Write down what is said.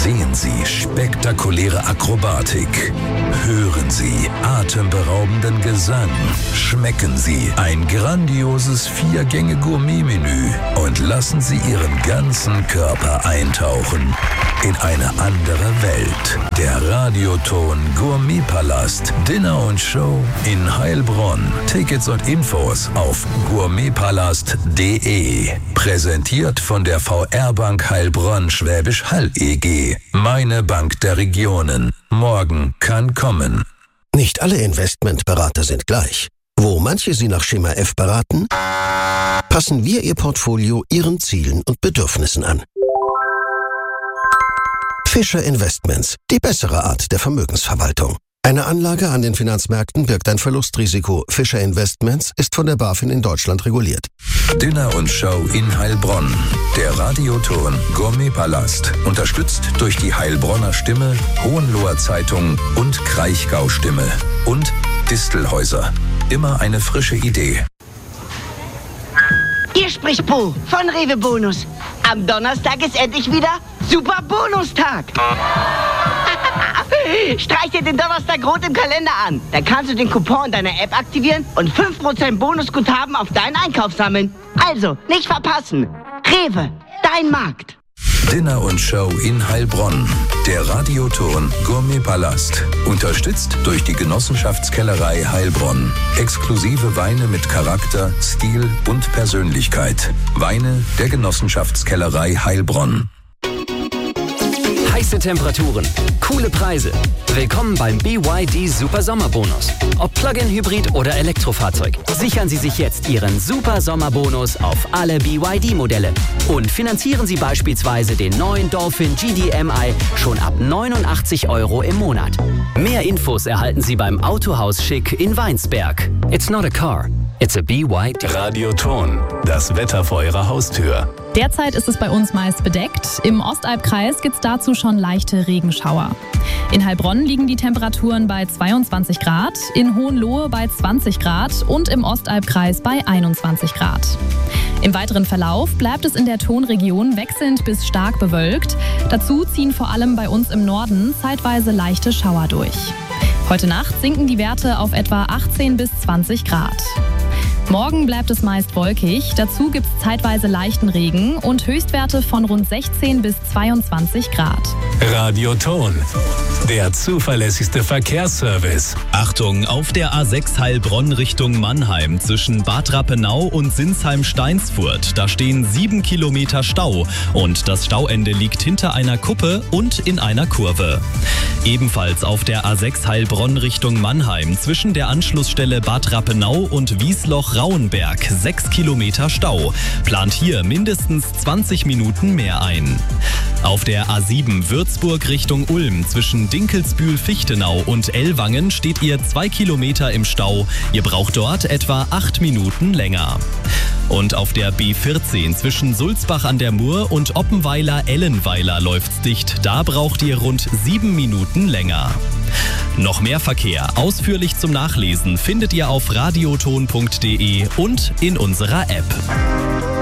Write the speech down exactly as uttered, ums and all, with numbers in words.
Sehen Sie spektakuläre Akrobatik. Hören Sie atemberaubenden Gesang. Schmecken Sie ein grandioses Vier-Gänge-Gourmet-Menü und lassen Sie Ihren ganzen Körper eintauchen in eine andere Welt. Der Radioton Gourmetpalast. Dinner und Show in Heilbronn. Tickets und Infos auf gourmetpalast punkt de. Präsentiert von der V R-Bank Heilbronn Schwäbisch Hall E G. Meine Bank der Regionen. Morgen kann kommen. Nicht alle Investmentberater sind gleich. Wo manche Sie nach Schema F beraten, passen wir Ihr Portfolio Ihren Zielen und Bedürfnissen an. Fischer Investments, die bessere Art der Vermögensverwaltung. Eine Anlage an den Finanzmärkten birgt ein Verlustrisiko. Fischer Investments ist von der BaFin in Deutschland reguliert. Dinner und Show in Heilbronn. Der Radioton Gourmetpalast. Unterstützt durch die Heilbronner Stimme, Hohenloher Zeitung und Kraichgau Stimme. Und Distelhäuser. Immer eine frische Idee. Hier spricht Bo von Rewe Bonus. Am Donnerstag ist endlich wieder Super Bonustag. Streich dir den Donnerstag rot im Kalender an. Dann kannst du den Coupon in deiner App aktivieren und fünf Prozent Bonusguthaben auf deinen Einkauf sammeln. Also, nicht verpassen. Rewe, dein Markt. Dinner und Show in Heilbronn. Der Radioton Gourmetpalast. Unterstützt durch die Genossenschaftskellerei Heilbronn. Exklusive Weine mit Charakter, Stil und Persönlichkeit. Weine der Genossenschaftskellerei Heilbronn. Heiße Temperaturen, coole Preise. Willkommen beim B Y D Super Sommerbonus. Ob Plug-in-Hybrid oder Elektrofahrzeug. Sichern Sie sich jetzt Ihren Super Sommerbonus auf alle B Y D-Modelle. Und finanzieren Sie beispielsweise den neuen Dolphin G D M I schon ab neunundachtzig Euro im Monat. Mehr Infos erhalten Sie beim Autohaus Schick in Weinsberg. It's not a car, it's a B Y D. Radioton, das Wetter vor Ihrer Haustür. Derzeit ist es bei uns meist bedeckt. Im Ostalbkreis gibt es dazu schon leichte Regenschauer. In Heilbronn liegen die Temperaturen bei zweiundzwanzig Grad, in Hohenlohe bei zwanzig Grad und im Ostalbkreis bei einundzwanzig Grad. Im weiteren Verlauf bleibt es in der Tonregion wechselnd bis stark bewölkt. Dazu ziehen vor allem bei uns im Norden zeitweise leichte Schauer durch. Heute Nacht sinken die Werte auf etwa achtzehn bis zwanzig Grad. Morgen bleibt es meist wolkig, dazu gibt es zeitweise leichten Regen und Höchstwerte von rund sechzehn bis zweiundzwanzig Grad. Radioton, der zuverlässigste Verkehrsservice. Achtung, auf der A sechs Heilbronn Richtung Mannheim zwischen Bad Rappenau und Sinsheim-Steinsfurt. Da stehen sieben Kilometer Stau und das Stauende liegt hinter einer Kuppe und in einer Kurve. Ebenfalls auf der A sechs Heilbronn Richtung Mannheim zwischen der Anschlussstelle Bad Rappenau und Wiesloch-Rauenberg sechs Kilometer Stau. Plant hier mindestens zwanzig Minuten mehr ein. Auf der A sieben Würzburg Richtung Ulm zwischen Dinkelsbühl-Fichtenau und Ellwangen steht ihr zwei Kilometer im Stau. Ihr braucht dort etwa acht Minuten länger. Und auf der B vierzehn zwischen Sulzbach an der Mur und Oppenweiler-Ellenweiler läuft's dicht. Da braucht ihr rund sieben Minuten länger. Noch mehr Verkehr ausführlich zum Nachlesen findet ihr auf radioton punkt de und in unserer App.